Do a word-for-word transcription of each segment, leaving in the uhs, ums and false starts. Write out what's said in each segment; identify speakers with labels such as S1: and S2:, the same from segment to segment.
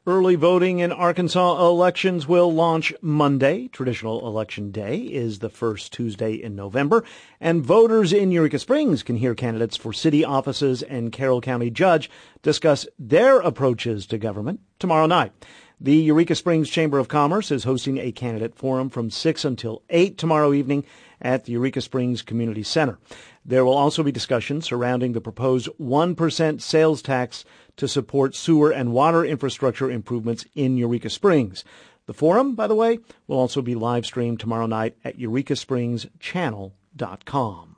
S1: Early voting in Arkansas elections will launch Monday. Traditional Election Day is the first Tuesday in November, and voters in Eureka Springs can hear candidates for city offices and Carroll County judge discuss their approaches to government tomorrow night. The Eureka Springs Chamber of Commerce is hosting a candidate forum from six until eight tomorrow evening at the Eureka Springs Community Center. There will also be discussion surrounding the proposed one percent sales tax to support sewer and water infrastructure improvements in Eureka Springs. The forum, by the way, will also be live streamed tomorrow night at eureka springs channel dot com.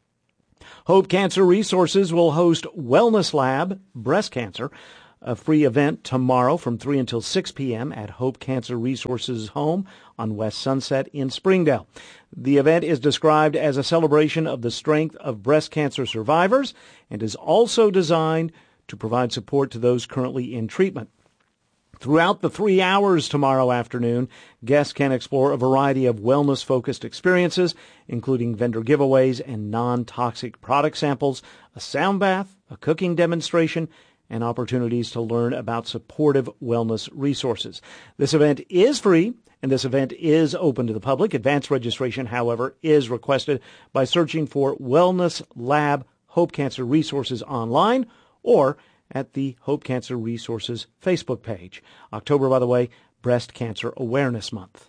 S1: Hope Cancer Resources will host Wellness Lab Breast Cancer, a free event tomorrow from three until six p.m. at Hope Cancer Resources home on West Sunset in Springdale. The event is described as a celebration of the strength of breast cancer survivors and is also designed to provide support to those currently in treatment. Throughout the three hours tomorrow afternoon, guests can explore a variety of wellness-focused experiences, including vendor giveaways and non-toxic product samples, a sound bath, a cooking demonstration, and opportunities to learn about supportive wellness resources. This event is free, and this event is open to the public. Advanced registration, however, is requested by searching for Wellness Lab Hope Cancer Resources online or at the Hope Cancer Resources Facebook page. October, by the way, Breast Cancer Awareness Month.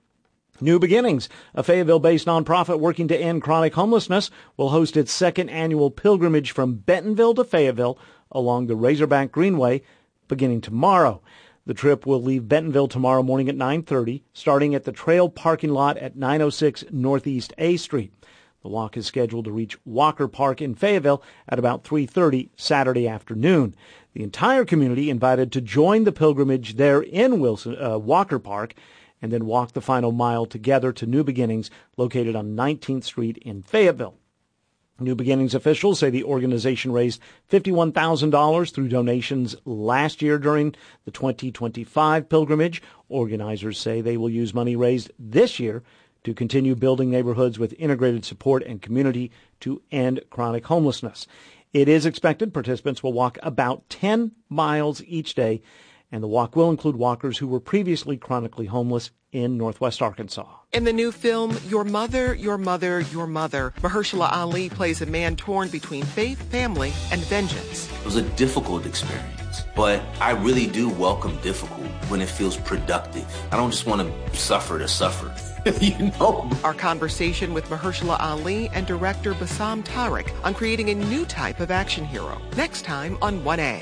S1: New Beginnings, a Fayetteville-based nonprofit working to end chronic homelessness, will host its second annual pilgrimage from Bentonville to Fayetteville along the Razorback Greenway beginning tomorrow. The trip will leave Bentonville tomorrow morning at nine thirty, starting at the trail parking lot at nine oh six Northeast A Street. The walk is scheduled to reach Walker Park in Fayetteville at about three thirty Saturday afternoon. The entire community invited to join the pilgrimage there in Wilson uh, Walker Park and then walk the final mile together to New Beginnings, located on nineteenth Street in Fayetteville. New Beginnings officials say the organization raised fifty-one thousand dollars through donations last year during the twenty twenty-five pilgrimage. Organizers say they will use money raised this year to continue building neighborhoods with integrated support and community to end chronic homelessness. It is expected participants will walk about ten miles each day, and the walk will include walkers who were previously chronically homeless in Northwest Arkansas.
S2: In the new film, Your Mother, Your Mother, Your Mother, Mahershala Ali plays a man torn between faith, family, and vengeance.
S3: It was a difficult experience, but I really do welcome difficult when it feels productive. I don't just want to suffer to suffer. You know?
S2: Our conversation with Mahershala Ali and director Bassam Tariq on creating a new type of action hero. Next time on one A.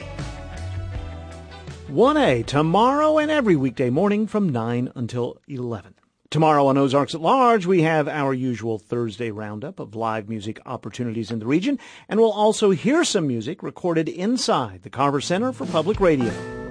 S1: one A, tomorrow and every weekday morning from nine until eleven. Tomorrow on Ozarks at Large, we have our usual Thursday roundup of live music opportunities in the region, and we'll also hear some music recorded inside the Carver Center for Public Radio.